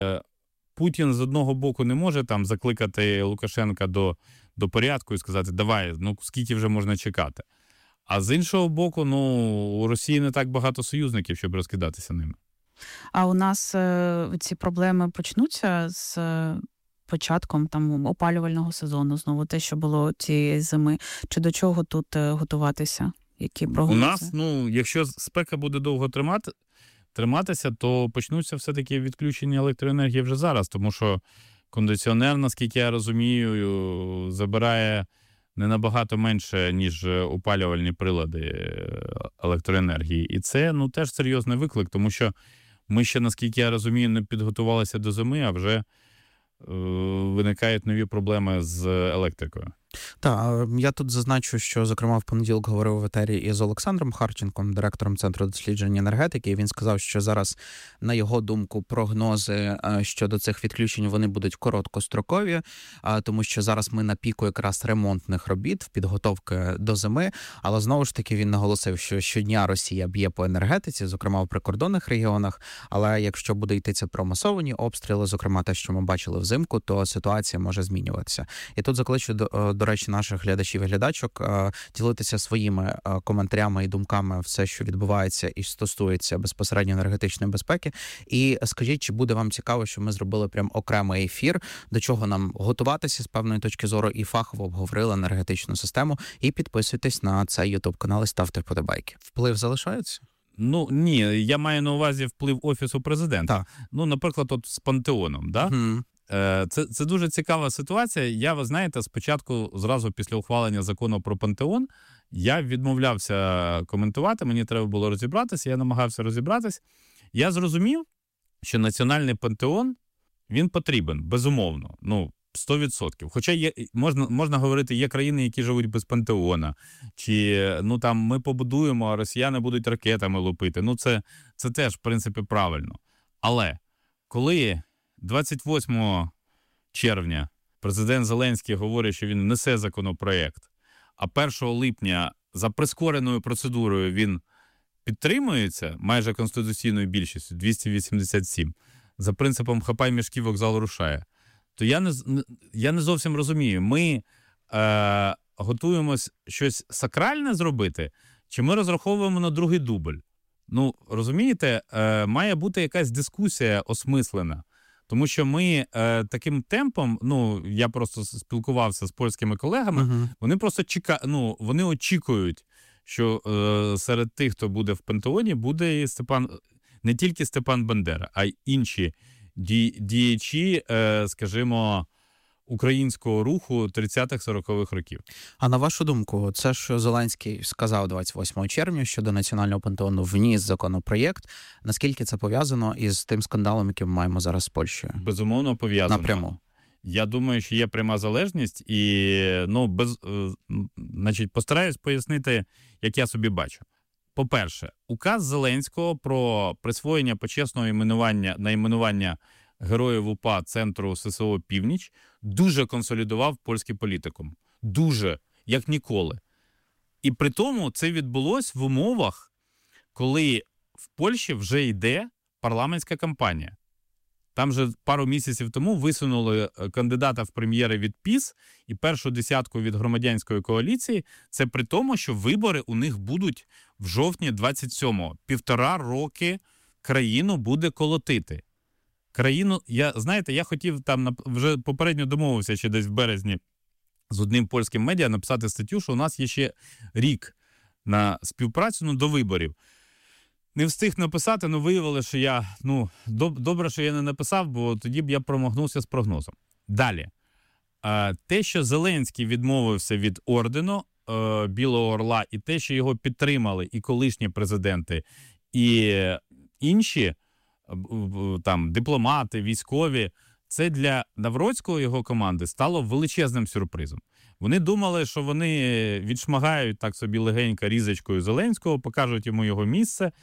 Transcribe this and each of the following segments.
Путін з одного боку не може там закликати Лукашенка до порядку і сказати, давай, ну скільки вже можна чекати. А з іншого боку, ну, у Росії не так багато союзників, щоб розкидатися ними. А у нас ці проблеми почнуться з початком там опалювального сезону, знову те, що було цієї зими. Чи до чого тут готуватися? Які прогнози? У нас, ну, якщо спека буде довго триматися, то почнуться все-таки відключення електроенергії вже зараз, тому що кондиціонер, наскільки я розумію, забирає не набагато менше, ніж опалювальні прилади електроенергії. І це, ну, теж серйозний виклик, тому що ми ще, наскільки я розумію, не підготувалися до зими, а вже виникають нові проблеми з електрикою. Так, я тут зазначу, що, зокрема, в понеділок говорив в етері із Олександром Харченком, директором Центру досліджень енергетики, і він сказав, що зараз, на його думку, прогнози щодо цих відключень, вони будуть короткострокові, тому що зараз ми на піку якраз ремонтних робіт, підготовки до зими, але знову ж таки він наголосив, що щодня Росія б'є по енергетиці, зокрема в прикордонних регіонах, але якщо буде йтися про масовані обстріли, зокрема те, що ми бачили взимку, то ситуація може змінюватися. І тут закличу до речі, наших глядачів і глядачок ділитися своїми коментарями і думками все, що відбувається і стосується безпосередньо енергетичної безпеки. І скажіть, чи буде вам цікаво, що ми зробили прям окремий ефір, до чого нам готуватися з певної точки зору і фахово обговорили енергетичну систему. І підписуйтесь на цей YouTube-канал і ставте вподобайки. Вплив залишається? Ну, ні, я маю на увазі вплив Офісу президента. Так. Ну, наприклад, от з Пантеоном, да? Це дуже цікава ситуація. Я, ви знаєте, спочатку, зразу після ухвалення закону про Пантеон, я відмовлявся коментувати, мені треба було розібратися, я намагався розібратись. Я зрозумів, що національний Пантеон, він потрібен, безумовно, ну, 100%. Хоча можна говорити, є країни, які живуть без Пантеона, чи, ну, там, ми побудуємо, а росіяни будуть ракетами лупити. Ну, це теж, в принципі, правильно. Але коли 28 червня президент Зеленський говорить, що він внесе законопроєкт, а 1 липня за прискореною процедурою він підтримується майже конституційною більшістю, 287, за принципом «хапай мішки, вокзал рушає», то я не зовсім розумію, ми готуємось щось сакральне зробити, чи ми розраховуємо на другий дубль? Ну, розумієте, має бути якась дискусія осмислена. Тому що ми таким темпом, ну, я просто спілкувався з польськими колегами, вони просто вони очікують, що серед тих, хто буде в Пантеоні, буде і не тільки Степан Бандера, а й інші діячі, скажімо, українського руху 30-х-40-х років. А на вашу думку, це що Зеленський сказав 28 червня щодо Національного Пантеону, вніс законопроєкт, наскільки це пов'язано із тим скандалом, який ми маємо зараз з Польщею? Безумовно пов'язано. Напряму. Я думаю, що є пряма залежність і, ну, значить, постараюсь пояснити, як я собі бачу. По-перше, указ Зеленського про присвоєння почесного найменування Героїв УПА Центру ССО «Північ» дуже консолідував польський політикум. Дуже, як ніколи. І при тому це відбулось в умовах, коли в Польщі вже йде парламентська кампанія. Там же пару місяців тому висунули кандидата в прем'єри від ПіС і першу десятку від громадянської коаліції. Це при тому, що вибори у них будуть в жовтні 27-го. 1,5 роки країну буде колотити. Я хотів там, вже попередньо домовився ще десь в березні з одним польським медіа написати статтю, що у нас є ще рік на співпрацю, до виборів. Не встиг написати, виявилося, що добре, що я не написав, бо тоді б я промахнувся з прогнозом. Далі. Те, що Зеленський відмовився від ордену Білого Орла, і те, що його підтримали і колишні президенти, і інші там дипломати, військові, це для Навроцького і його команди стало величезним сюрпризом. Вони думали, що вони відшмагають так собі легенько різочкою Зеленського, покажуть йому його місце.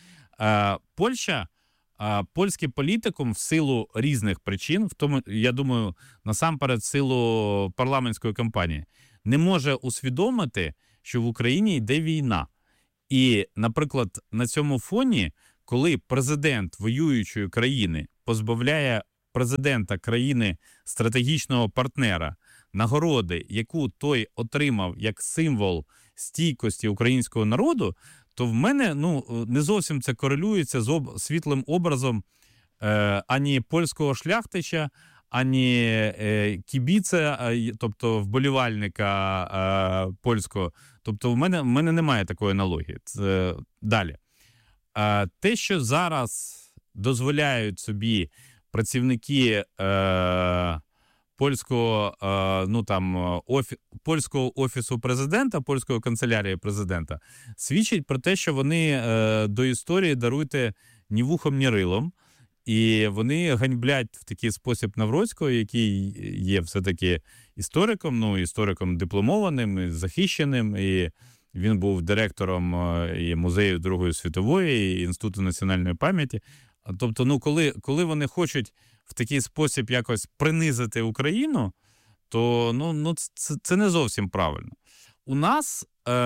Польський політикум в силу різних причин, в тому, я думаю, насамперед в силу парламентської кампанії, не може усвідомити, що в Україні йде війна. І, наприклад, на цьому фоні, коли президент воюючої країни позбавляє президента країни стратегічного партнера, нагороди, яку той отримав як символ стійкості українського народу, то в мене не зовсім це корелюється з світлим образом ані польського шляхтича, ані кібіця, тобто вболівальника польського. Тобто в мене немає такої аналогії. Це далі. Те, що зараз дозволяють собі працівники польського офісу президента, польської канцелярії президента, свідчить про те, що вони до історії, даруйте, ні вухом, ні рилом. І вони ганьблять в такий спосіб Навроцького, який є все-таки істориком дипломованим, захищеним, і він був директором і музею Другої світової, і Інституту національної пам'яті. Тобто, коли вони хочуть в такий спосіб якось принизити Україну, то це не зовсім правильно. У нас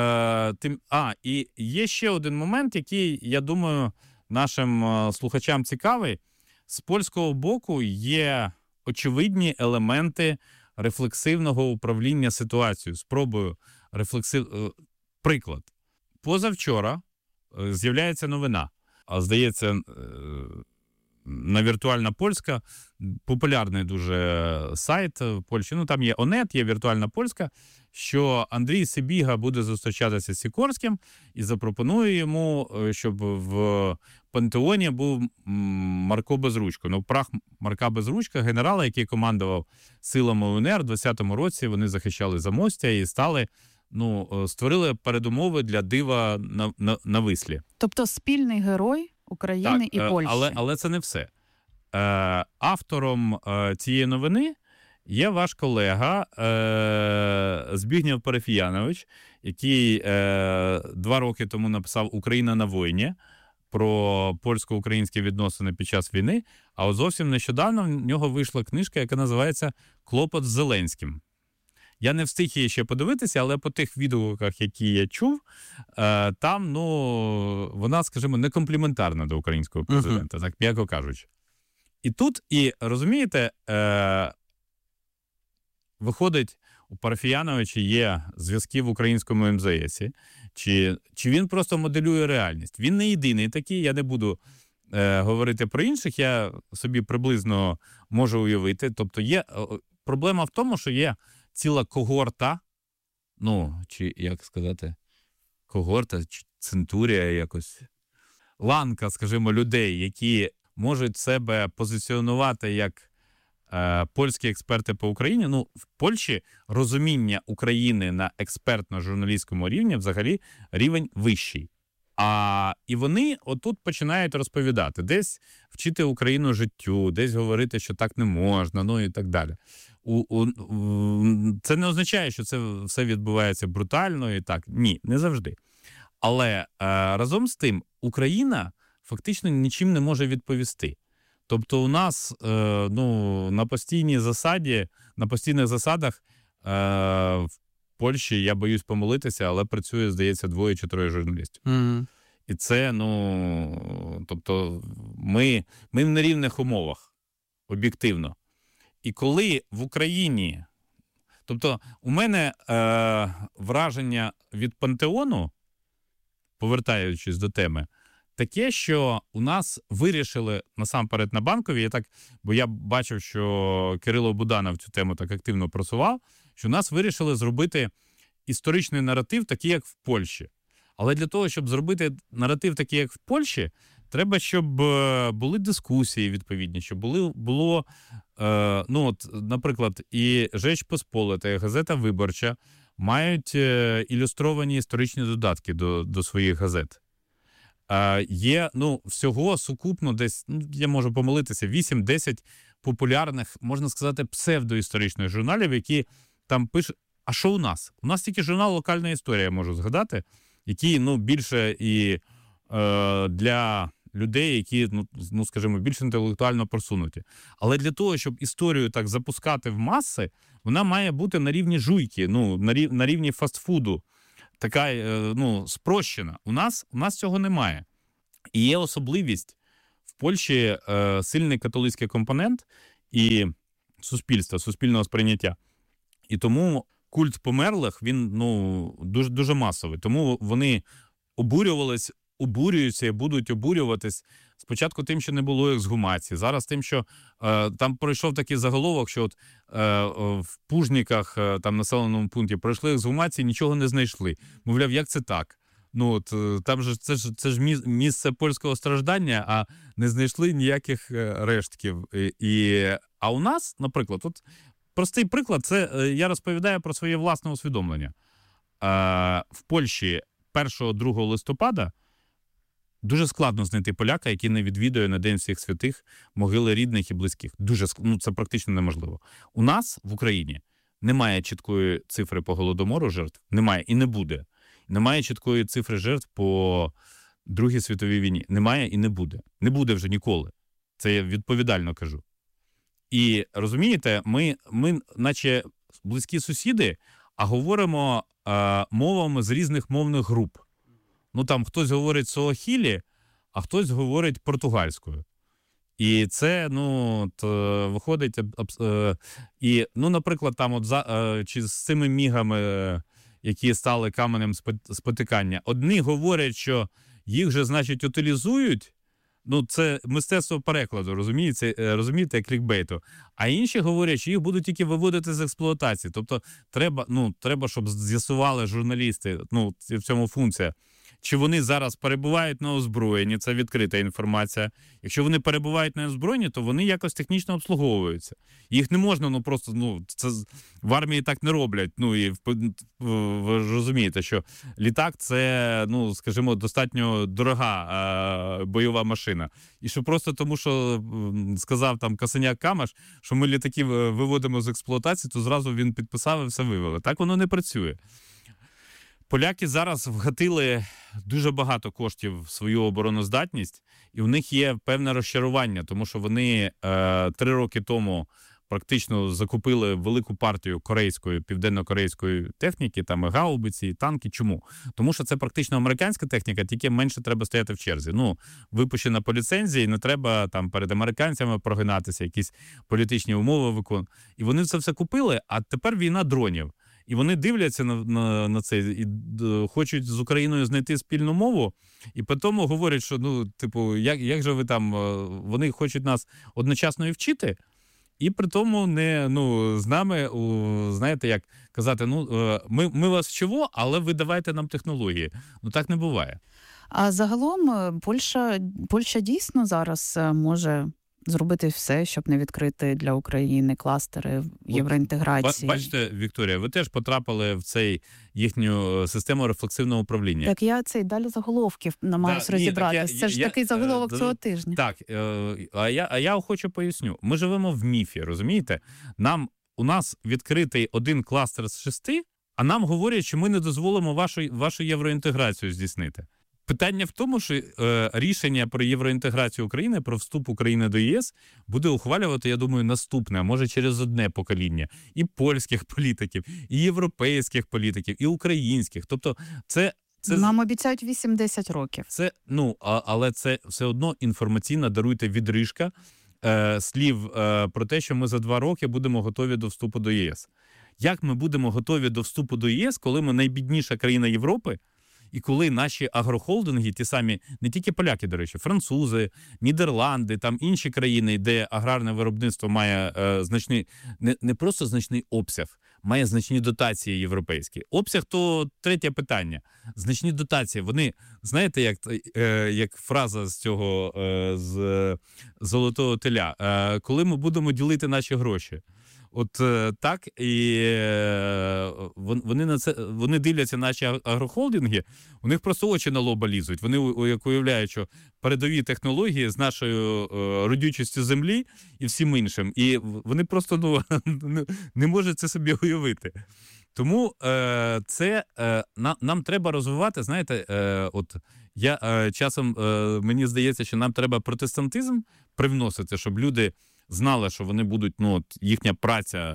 і є ще один момент, який, я думаю, нашим слухачам цікавий. З польського боку є очевидні елементи рефлексивного управління ситуацією. Спробую приклад. Позавчора з'являється новина. Здається, на Віртуальна Польська, популярний дуже сайт в Польщі. Там є Онет, є Віртуальна Польська, що Андрій Сибіга буде зустрічатися з Сікорським і запропонує йому, щоб в пантеоні був Марко Безручко. Прах Марка Безручка, генерала, який командував силами УНР в 20-му році, вони захищали Замостя і створили передумови для дива на Вислі. Тобто спільний герой України і Польщі. Але це не все. Автором цієї новини є ваш колега Збігнєв Парафіянович, який 2 роки тому написав «Україна на війні» про польсько-українські відносини під час війни, а от зовсім нещодавно в нього вийшла книжка, яка називається «Клопот з Зеленським». Я не встиг її ще подивитися, але по тих відгуках, які я чув, там, вона, скажімо, не компліментарна до українського президента, так м'яко кажучи. І тут, розумієте, виходить, у Парафіяновича є зв'язки в українському МЗСі, чи він просто моделює реальність. Він не єдиний такий, я не буду говорити про інших, я собі приблизно можу уявити. Тобто є проблема в тому, що є ціла когорта, чи, як сказати, когорта, чи центурія якось, ланка, скажімо, людей, які можуть себе позиціонувати як польські експерти по Україні. В Польщі розуміння України на експертно-журналістському рівні взагалі рівень вищий. І вони отут починають розповідати, десь вчити Україну життю, десь говорити, що так не можна, і так далі. Це не означає, що це все відбувається брутально і так. Ні, не завжди. Але разом з тим Україна фактично нічим не може відповісти. Тобто у нас на постійних засадах в Польщі, я боюсь помилитися, але працює, здається, 2 чи 3 журналістів. Mm-hmm. І це, тобто ми в нерівних умовах, об'єктивно. І коли в Україні, тобто у мене враження від пантеону, повертаючись до теми, таке, що у нас вирішили насамперед на Банковій, бо я бачив, що Кирило Буданов цю тему так активно просував, що у нас вирішили зробити історичний наратив такий, як в Польщі. Але для того, щоб зробити наратив такий, як в Польщі, треба, щоб були дискусії відповідні, щоб було наприклад, і Rzecz Pospolita, і газета «Виборча» мають ілюстровані історичні додатки до своїх газет. Є, всього сукупно десь, я можу помилитися, 8-10 популярних, можна сказати, псевдоісторичних журналів, які там пишуть, а що у нас? У нас тільки журнал «Локальна історія», я можу згадати, який, більше і для людей, які, скажімо, більш інтелектуально просунуті. Але для того, щоб історію так запускати в маси, вона має бути на рівні жуйки, на рівні фастфуду, така, спрощена. У нас цього немає. І є особливість в Польщі сильний католицький компонент, і суспільного сприйняття. І тому культ померлих, він, дуже, дуже масовий. Тому вони обурюються і будуть обурюватись спочатку тим, що не було ексгумації. Зараз тим, що там пройшов такий заголовок, що от в Пужниках, там населеному пункті, пройшли ексгумації, нічого не знайшли. Мовляв, як це так? Там же це ж місце польського страждання, а не знайшли ніяких рештків. А у нас, наприклад, от простий приклад, це я розповідаю про своє власне усвідомлення. В Польщі 1-2 листопада дуже складно знайти поляка, який не відвідує на День всіх святих могили рідних і близьких. Це практично неможливо. У нас в Україні немає чіткої цифри по Голодомору жертв, немає і не буде. Немає чіткої цифри жертв по Другій світовій війні. Немає і не буде. Не буде вже ніколи. Це я відповідально кажу. І розумієте, ми наче близькі сусіди, а говоримо мовами з різних мовних груп. Там хтось говорить суахілі, а хтось говорить португальською. І це, виходить... наприклад, там чи з цими мігами, які стали каменем спотикання, одні говорять, що їх же, значить, утилізують, це мистецтво перекладу, розумієте, як клікбейту. А інші говорять, що їх будуть тільки виводити з експлуатації. Тобто треба, щоб з'ясували журналісти, в цьому функція, чи вони зараз перебувають на озброєнні, це відкрита інформація. Якщо вони перебувають на озброєнні, то вони якось технічно обслуговуються. Їх не можна, це в армії так не роблять. І ви ж розумієте, що літак – це, скажімо, достатньо дорога бойова машина. І що просто тому, що сказав там Касаняк-Камаш, що ми літаки виводимо з експлуатації, то зразу він підписав і все вивели. Так воно не працює. Поляки зараз вгатили дуже багато коштів в свою обороноздатність, і в них є певне розчарування, тому що вони 3 роки тому практично закупили велику партію південно-корейської техніки, там і гаубиці, і танки. Чому? Тому що це практично американська техніка, тільки менше треба стояти в черзі. Випущена по ліцензії, не треба там перед американцями прогинатися, якісь політичні умови виконувати. І вони це все купили, а тепер війна дронів. І вони дивляться на це і хочуть з Україною знайти спільну мову, і потім говорять, що, як же ви там, вони хочуть нас одночасно і вчити, і при тому не, з нами, знаєте, як казати, ми вас вчимо, але ви давайте нам технології. Так не буває. А загалом Польща дійсно зараз може зробити все, щоб не відкрити для України кластери євроінтеграції. Бачите, Вікторія, ви теж потрапили в цей їхню систему рефлексивного управління. Так я далі заголовків намагаюся розібратися. Це ж такий заголовок цього тижня. Так, а я охоче поясню. Ми живемо в міфі, розумієте? У нас відкритий один кластер з 6, а нам говорять, що ми не дозволимо вашу євроінтеграцію здійснити. Питання в тому, що рішення про євроінтеграцію України, про вступ України до ЄС буде ухвалювати, я думаю, наступне, а може через одне покоління. І польських політиків, і європейських політиків, і українських. Тобто це нам обіцяють 8-10 років. Але це все одно інформаційна, даруйте, відрижка слів про те, що ми за 2 роки будемо готові до вступу до ЄС. Як ми будемо готові до вступу до ЄС, коли ми найбідніша країна Європи, і коли наші агрохолдинги, ті самі, не тільки поляки, до речі, французи, Нідерланди, там інші країни, де аграрне виробництво має значний, не просто значний обсяг, має значні дотації європейські. Обсяг – то третє питання. Значні дотації, вони, знаєте, як фраза з цього, з «Золотого теля», коли ми будемо ділити наші гроші. Так, і вони дивляться наші агрохолдинги, у них просто очі на лоба лізуть. Вони уявляють, що передові технології з нашою родючістю землі і всім іншим. І вони просто не можуть це собі уявити. Тому нам треба розвивати, знаєте, часом мені здається, що нам треба протестантизм привносити, щоб люди знали, що вони будуть, їхня праця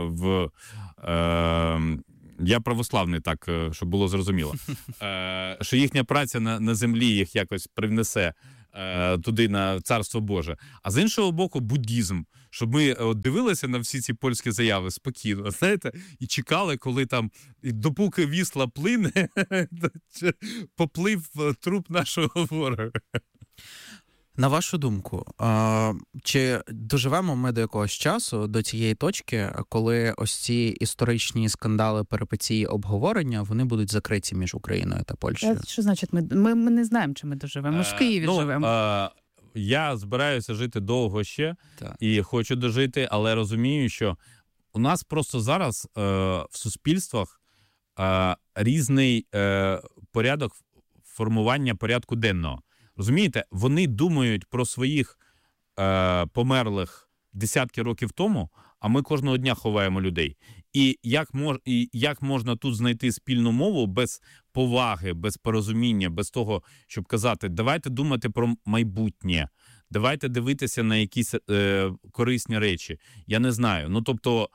я православний, так, щоб було зрозуміло, що їхня праця на землі їх якось привнесе туди на Царство Боже. А з іншого боку, буддізм. Щоб ми дивилися на всі ці польські заяви спокійно, знаєте, і чекали, коли там, допоки вісла плине, поплив труп нашого ворога. На вашу думку, чи доживемо ми до якогось часу, до цієї точки, коли ось ці історичні скандали, перипетії, обговорення, вони будуть закриті між Україною та Польщею? Що значить ми не знаємо, чи ми доживемо? Ми ж в Києві живемо. Я збираюся жити довго ще і хочу дожити, але розумію, що у нас просто зараз в суспільствах різний порядок формування порядку денного. Розумієте, вони думають про своїх померлих десятки років тому, а ми кожного дня ховаємо людей. І як можна тут знайти спільну мову без поваги, без порозуміння, без того, щоб казати, давайте думати про майбутнє, давайте дивитися на якісь корисні речі. Я не знаю. Ну, тобто,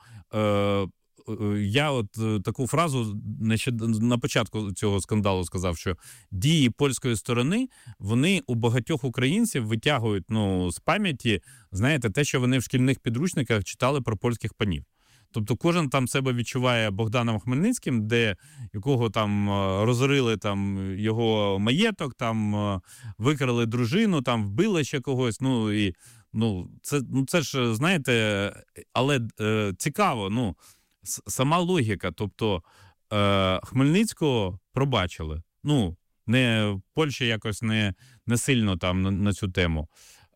я от таку фразу на початку цього скандалу сказав, що дії польської сторони, вони у багатьох українців витягують з пам'яті, знаєте, те, що вони в шкільних підручниках читали про польських панів. Тобто кожен там себе відчуває Богданом Хмельницьким, якого там розорили там його маєток, там викрали дружину, там вбили ще когось. Це ж, знаєте, але цікаво, сама логіка, тобто Хмельницького пробачили. Не Польща якось не сильно там на цю тему.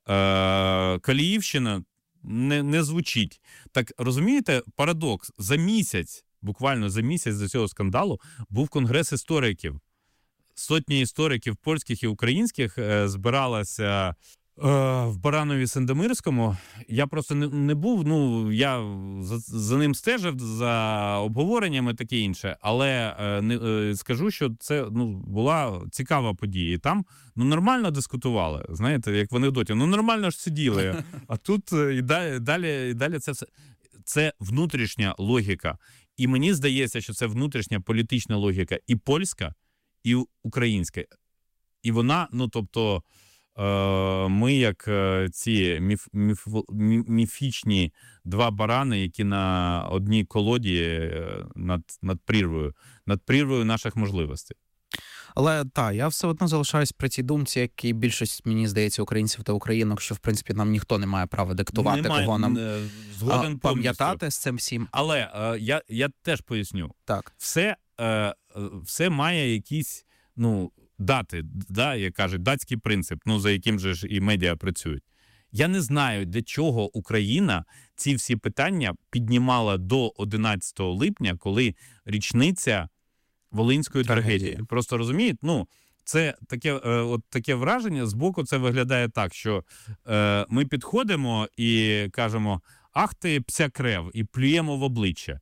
Каліївщина не звучить. Так, розумієте, парадокс. Буквально за місяць до цього скандалу був конгрес істориків. Сотні істориків польських і українських збиралася в Баранові-Сандомирському. Я просто не був, я за ним стежив, за обговореннями, таке інше, але скажу, що це була цікава подія. І там нормально дискутували, знаєте, як в анекдоті. Нормально ж сиділи, а тут і далі це все. Це внутрішня логіка. І мені здається, що це внутрішня політична логіка і польська, і українська. І вона, тобто, ми як ці міфічні два барани, які на одній колоді над прірвою наших можливостей. Але я все одно залишаюсь при цій думці, як і більшість, мені здається, українців та українок, що, в принципі, нам ніхто не має права диктувати, кого нам пам'ятати з цим всім. Але я теж поясню. Так. Все має якісь, дати, як кажуть, датський принцип, за яким же ж і медіа працюють. Я не знаю, для чого Україна ці всі питання піднімала до 11 липня, коли річниця Волинської трагедії. Просто розумієте? Це таке враження, збоку це виглядає так, що ми підходимо і кажемо, ах ти псякрев, і плюємо в обличчя.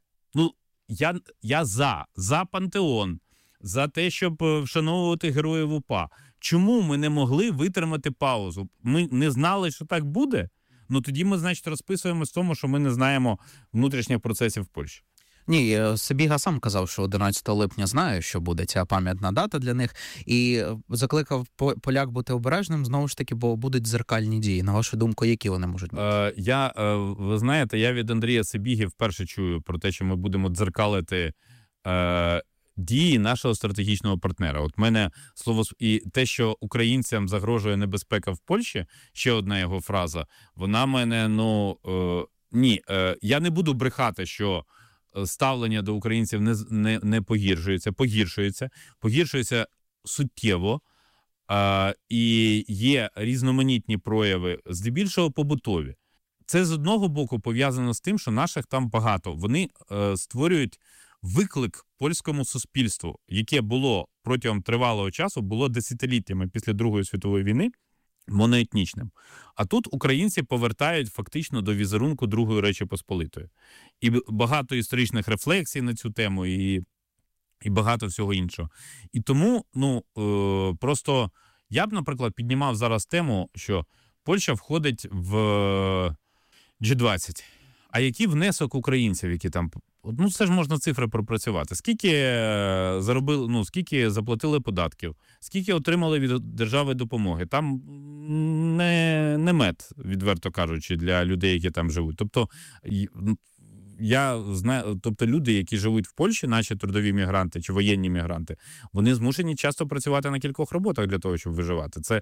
Я за пантеон, за те, щоб вшановувати героїв УПА. Чому ми не могли витримати паузу? Ми не знали, що так буде? Тоді ми, значить, розписуємось в тому, що ми не знаємо внутрішніх процесів в Польщі. Ні, Сибіга сам казав, що 11 липня знає, що буде ця пам'ятна дата для них, і закликав поляк бути обережним, знову ж таки, бо будуть дзеркальні дії. На вашу думку, які вони можуть бути? Ви знаєте, я від Андрія Сибіги вперше чую про те, що ми будемо дзеркалити дії нашого стратегічного партнера. От мене слово і те, що українцям загрожує небезпека в Польщі, ще одна його фраза, вона мене, ні, я не буду брехати, що ставлення до українців не погіршується суттєво, і є різноманітні прояви, здебільшого побутові. Це з одного боку пов'язано з тим, що наших там багато. Вони створюють виклик польському суспільству, яке було протягом тривалого часу, було десятиліттями після Другої світової війни, моноетнічним. А тут українці повертають фактично до візерунку Другої Речі Посполитої. І багато історичних рефлексій на цю тему, і багато всього іншого. І тому, просто я б, наприклад, піднімав зараз тему, що Польща входить в G20. а який внесок українців, які там... Ну, це ж можна цифри пропрацювати. Скільки заробили, скільки заплатили податків, скільки отримали від держави допомоги. Там не мед, відверто кажучи, для людей, які там живуть. Тобто, я знаю, люди, які живуть в Польщі, наші трудові мігранти чи воєнні мігранти, вони змушені часто працювати на кількох роботах для того, щоб виживати. Це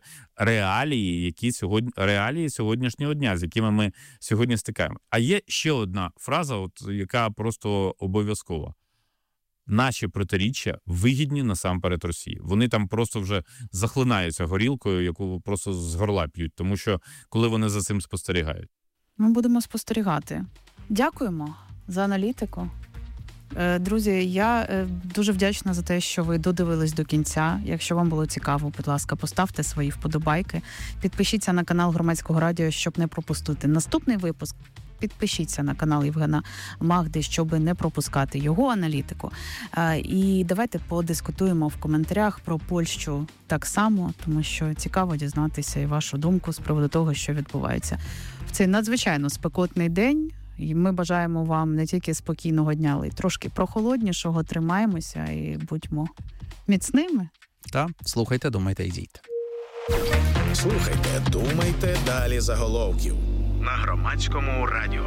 реалії сьогоднішнього дня, з якими ми сьогодні стикаємо. А є ще одна фраза, яка просто обов'язкова. Наші протиріччя вигідні насамперед Росії. Вони там просто вже захлинаються горілкою, яку просто з горла п'ють, тому що коли вони за цим спостерігають. Ми будемо спостерігати. Дякуємо за аналітику. Друзі, я дуже вдячна за те, що ви додивились до кінця. Якщо вам було цікаво, будь ласка, поставте свої вподобайки. Підпишіться на канал Громадського радіо, щоб не пропустити наступний випуск. Підпишіться на канал Євгена Магди, щоб не пропускати його аналітику. І давайте подискутуємо в коментарях про Польщу так само, тому що цікаво дізнатися і вашу думку з приводу того, що відбувається в цей надзвичайно спекотний день. І ми бажаємо вам не тільки спокійного дня, але й трошки прохолоднішого. Тримаємося і будьмо міцними. Так, слухайте, думайте і дійте. Слухайте, думайте, далі заголовків. На Громадському радіо.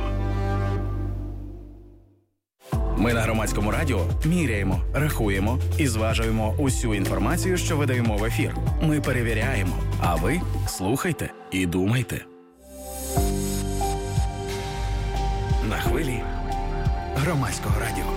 Ми на Громадському радіо міряємо, рахуємо і зважуємо усю інформацію, що видаємо в ефір. Ми перевіряємо, а ви слухайте і думайте. На хвилі Громадського радіо.